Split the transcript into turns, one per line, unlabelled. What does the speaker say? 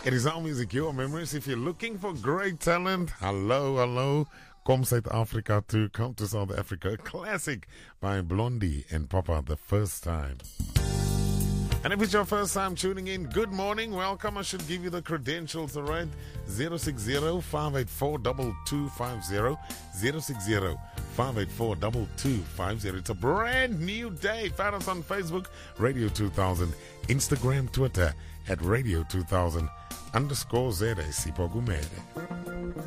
It is our music, your memories. If you're looking for great talent, hello. Come South Africa to come to South Africa. A classic by Blondie and Papa, The First Time. And if it's your first time tuning in, good morning, welcome. I should give you the credentials, alright? 060-584-2250. 060-584-2250. It's a brand new day. Find us on Facebook, Radio 2000, Instagram, Twitter, at Radio 2000 _ZA Sipho Gumede.